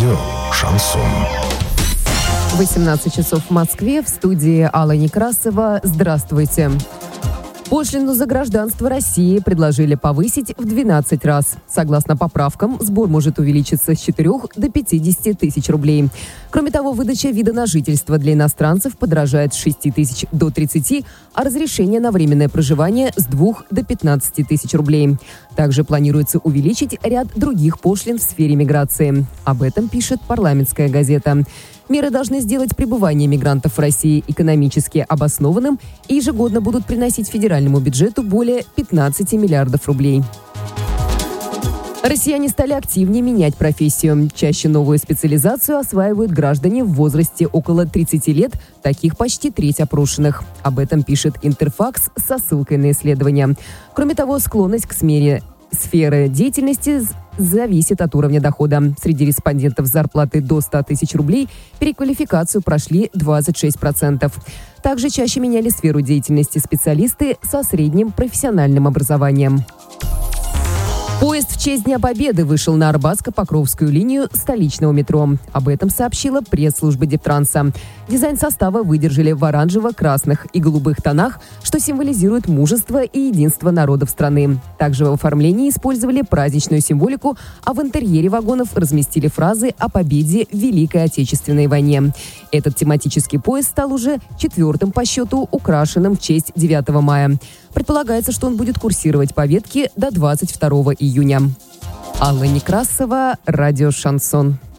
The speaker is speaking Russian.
Радио «Шансон». 18 часов в Москве. В студии Алла Некрасова. Здравствуйте. Пошлину за гражданство России предложили повысить в 12 раз. Согласно поправкам, сбор может увеличиться с 4 до 50 тысяч рублей. Кроме того, выдача вида на жительство для иностранцев подорожает с 6 тысяч до 30, а разрешение на временное проживание с 2 до 15 тысяч рублей. Также планируется увеличить ряд других пошлин в сфере миграции. Об этом пишет «Парламентская газета». Меры должны сделать пребывание мигрантов в России экономически обоснованным и ежегодно будут приносить федеральному бюджету более 15 миллиардов рублей. Россияне стали активнее менять профессию. Чаще новую специализацию осваивают граждане в возрасте около 30 лет, таких почти треть опрошенных. Об этом пишет Интерфакс со ссылкой на исследование. Кроме того, склонность к смене сферы деятельности зависит от уровня дохода. Среди респондентов с зарплаты до 100 тысяч рублей переквалификацию прошли 26%. Также чаще меняли сферу деятельности специалисты со средним профессиональным образованием. Поезд в честь Дня Победы вышел на Арбатско-Покровскую линию столичного метро. Об этом сообщила пресс-служба Дептранса. Дизайн состава выдержали в оранжево-красных и голубых тонах, что символизирует мужество и единство народов страны. Также в оформлении использовали праздничную символику, а в интерьере вагонов разместили фразы о победе в Великой Отечественной войне. Этот тематический поезд стал уже 4-м по счету, украшенным в честь 9 мая. Предполагается, что он будет курсировать по ветке до 22 июня. Алла Некрасова, радио «Шансон».